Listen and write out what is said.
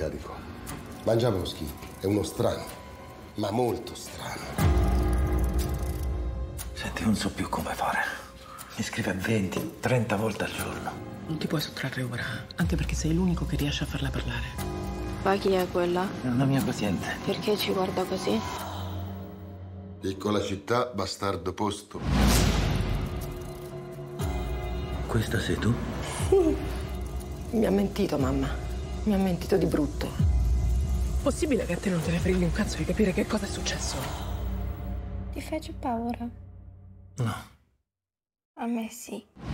incarico. Mangiabroschi è uno strano, ma molto strano. Senti, non so più come fare. Mi scrive 20, 30 volte al giorno. Non ti puoi sottrarre ora, anche perché sei l'unico che riesce a farla parlare. Ma chi è quella? È una mia paziente. Perché ci guarda così? Piccola città, bastardo posto. Questa sei tu? Mi ha mentito, mamma. Mi ha mentito di brutto. Possibile che a te non te ne freghi un cazzo di capire che cosa è successo? Ti fece paura? No. A me sì.